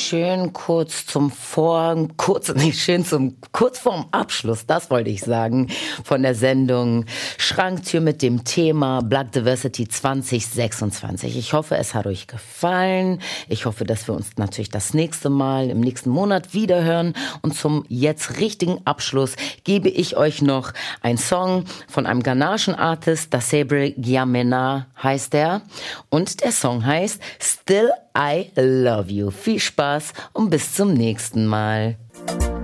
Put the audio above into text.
schön kurz vorm Abschluss, das wollte ich sagen, von der Sendung Schranktür mit dem Thema Black Diversity 2026. Ich hoffe, es hat euch gefallen. Ich hoffe, dass wir uns natürlich das nächste Mal im nächsten Monat wiederhören. Und zum jetzt richtigen Abschluss gebe ich euch noch einen Song von einem ghanaischen Artist, Dasebre Gyamena heißt er. Und der Song heißt Still I Love You. Viel Spaß und bis zum nächsten Mal.